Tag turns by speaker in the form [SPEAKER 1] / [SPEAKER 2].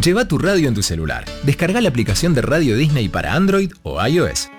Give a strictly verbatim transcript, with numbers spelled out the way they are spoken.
[SPEAKER 1] Lleva tu radio en tu celular. Descarga la aplicación de Radio Disney para Android o iOS.